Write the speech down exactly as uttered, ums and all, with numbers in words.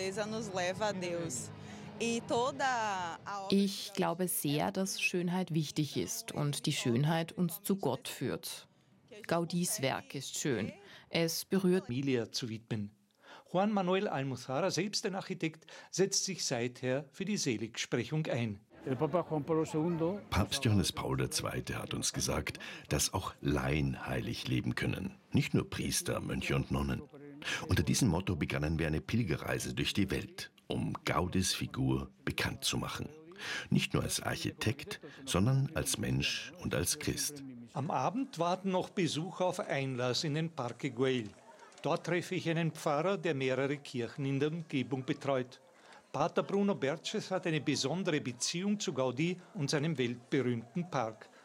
beleza nos leva a Deus. Ich glaube sehr, dass Schönheit wichtig ist und die Schönheit uns zu Gott führt. Gaudís Werk ist schön. Es berührt Emilia zu widmen. Juan Manuel Almozara, selbst ein Architekt, setzt sich seither für die Seligsprechung ein. Papst Johannes Paul der Zweite hat uns gesagt, dass auch Laien heilig leben können. Nicht nur Priester, Mönche und Nonnen. Unter diesem Motto begannen wir eine Pilgerreise durch die Welt, um Gaudís Figur bekannt zu machen. Nicht nur als Architekt, sondern als Mensch und als Christ. Am Abend warten noch Besucher auf Einlass in den Parque Güell. Dort treffe ich einen Pfarrer, der mehrere Kirchen in der Umgebung betreut. Pater Bruno Berches hat eine besondere Beziehung zu Gaudí und seinem weltberühmten Park.